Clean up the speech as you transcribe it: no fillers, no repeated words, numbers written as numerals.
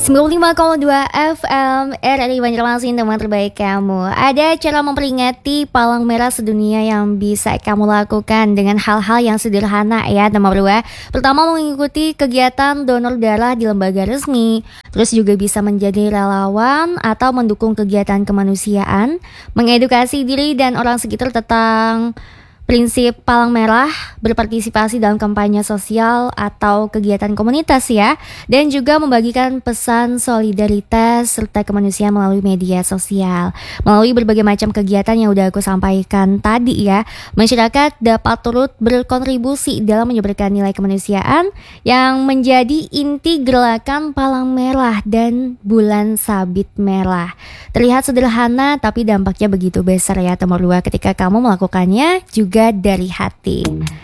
95,2 FM RRI Banjarmasin, teman terbaik kamu. Ada cara memperingati Palang Merah Sedunia yang bisa kamu lakukan dengan hal-hal yang sederhana ya teman berdua. Pertama, mengikuti kegiatan donor darah di lembaga resmi. Terus juga bisa menjadi relawan atau mendukung kegiatan kemanusiaan, mengedukasi diri dan orang sekitar tentang prinsip Palang Merah, berpartisipasi dalam kampanye sosial atau kegiatan komunitas ya, dan juga membagikan pesan solidaritas serta kemanusiaan melalui media sosial. Melalui berbagai macam kegiatan yang udah aku sampaikan tadi ya, masyarakat dapat turut berkontribusi dalam menyebarkan nilai kemanusiaan yang menjadi inti gerakan Palang Merah dan Bulan Sabit Merah. Terlihat sederhana tapi dampaknya begitu besar ya teman dua ketika kamu melakukannya juga dari hati.